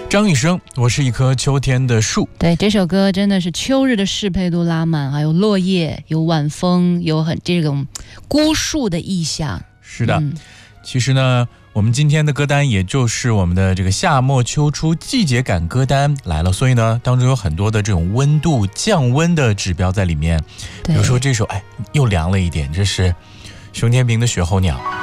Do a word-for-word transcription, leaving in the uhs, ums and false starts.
张雨生，我是一棵秋天的树。 对，这首歌真的是秋日的适配度拉满，还有落叶，有晚风，有很这种孤树的意象。 是的、嗯、其实呢我们今天的歌单也就是我们的这个夏末秋初季节感歌单来了，所以呢当中有很多的这种温度降温的指标在里面。比如说这首哎又凉了一点，这是熊天平的雪候鸟。